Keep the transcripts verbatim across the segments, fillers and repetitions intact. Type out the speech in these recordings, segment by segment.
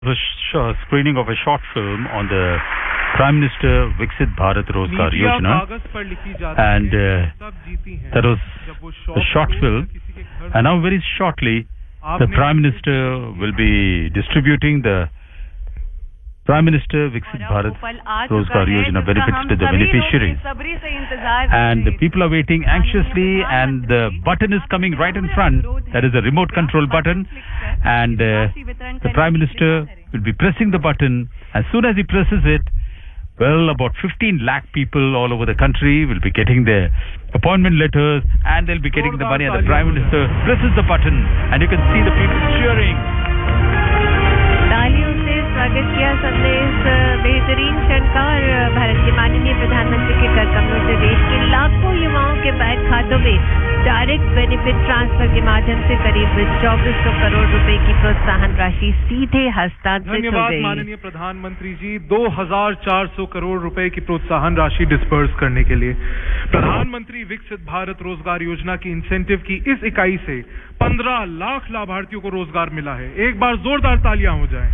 A sh- screening of a short film on the Prime Minister Viksit Bharat Rozgar Yojana, and uh, that was a short film. And now, very shortly, the Prime Minister will be distributing the Prime Minister Viksit Bharat Rozgar Yojana benefits to the beneficiaries. And the people are waiting anxiously, and the button is coming right in front. That is the remote control button. And uh, the Prime Minister will be pressing the button. As soon as he presses it, well, about fifteen lakh people all over the country will be getting their appointment letters, and they'll be getting the money, and the Prime Minister presses the button, and you can see the people cheering. तालियों से स्वागत किया सबने इस बेहतरीन क्षण का, और भारत के माननीय प्रधानमंत्री के कर कमलों से देश के लाखों युवाओं के बैंक खातों में डायरेक्ट बेनिफिट ट्रांसफर के माध्यम से करीब चौबीस सौ करोड़ रुपए की प्रोत्साहन राशि सीधे हस्तांतरित हो गई। धन्यवाद माननीय प्रधानमंत्री जी। दो हजार चार सौ करोड़ रुपए की प्रोत्साहन राशि डिस्पर्स करने के लिए प्रधानमंत्री विकसित भारत रोजगार योजना की इंसेंटिव की इस इकाई से पंद्रह लाख लाभार्थियों को रोजगार मिला है। एक बार जोरदार तालियां हो जाएं।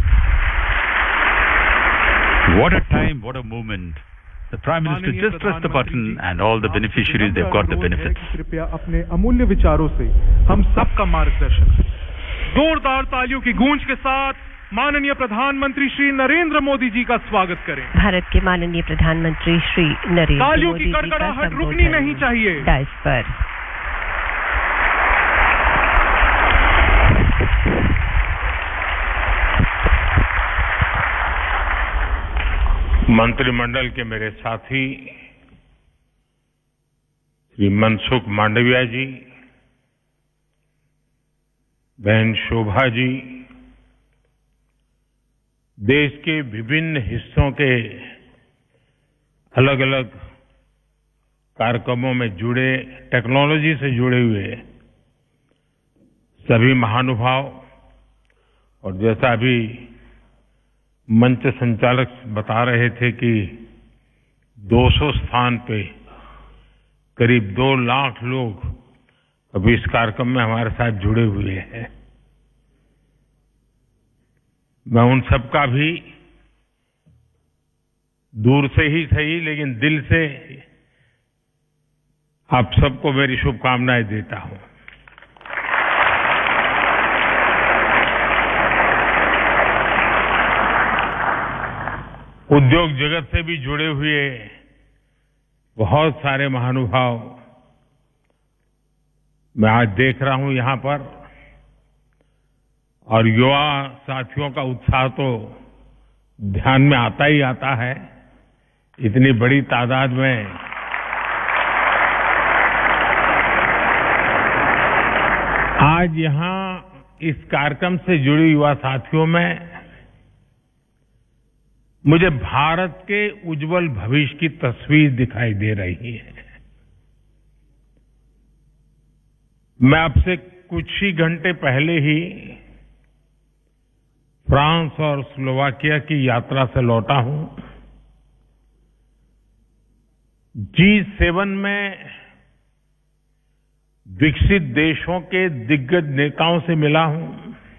What a time, what a moment. The Prime Minister just pressed the button, and all the beneficiaries, they've got the benefits. कृपया अपने अमूल्य विचारों से हम सबका मार्गदर्शन करें। जोरदार तालियों की गूंज के साथ माननीय प्रधानमंत्री श्री नरेंद्र मोदी जी का स्वागत करें। भारत के माननीय प्रधानमंत्री श्री नरेंद्र तालियों मोदी की जी का कड़कड़ाहट रुकनी नहीं चाहिए। डाइस पर मंत्रिमंडल के मेरे साथी श्री मनसुख मांडविया जी, बहन शोभा जी, देश के विभिन्न हिस्सों के अलग अलग कार्यक्रमों में जुड़े, टेक्नोलॉजी से जुड़े हुए सभी महानुभाव, और जैसा अभी मंच संचालक बता रहे थे कि दो सौ स्थान पे करीब दो लाख लोग अभी इस कार्यक्रम में हमारे साथ जुड़े हुए हैं। मैं उन सबका भी दूर से ही सही, लेकिन दिल से आप सबको मेरी शुभकामनाएं देता हूं। उद्योग जगत से भी जुड़े हुए बहुत सारे महानुभाव मैं आज देख रहा हूं यहां पर, और युवा साथियों का उत्साह तो ध्यान में आता ही आता है। इतनी बड़ी तादाद में आज यहां इस कार्यक्रम से जुड़े युवा साथियों में मुझे भारत के उज्जवल भविष्य की तस्वीर दिखाई दे रही है। मैं आपसे कुछ ही घंटे पहले ही फ्रांस और स्लोवाकिया की यात्रा से लौटा हूं। जी सेवन में विकसित देशों के दिग्गज नेताओं से मिला हूं।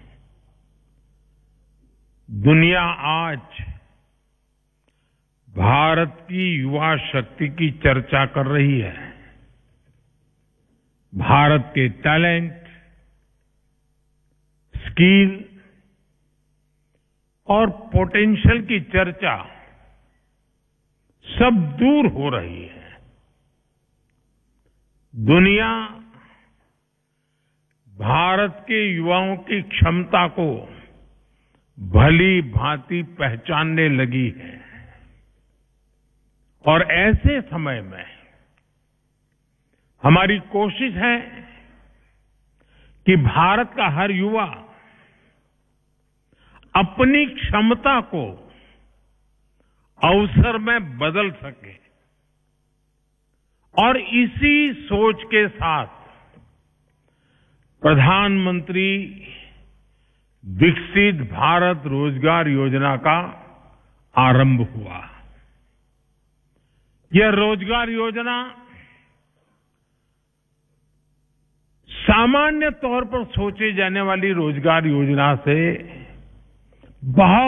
दुनिया आज भारत की युवा शक्ति की चर्चा कर रही है। भारत के टैलेंट, स्किल और पोटेंशियल की चर्चा सब दूर हो रही है। दुनिया भारत के युवाओं की क्षमता को भली भांति पहचानने लगी है, और ऐसे समय में हमारी कोशिश है कि भारत का हर युवा अपनी क्षमता को अवसर में बदल सके। और इसी सोच के साथ प्रधानमंत्री विकसित भारत रोजगार योजना का आरंभ हुआ। यह रोजगार योजना सामान्य तौर पर सोचे जाने वाली रोजगार योजना से बहुत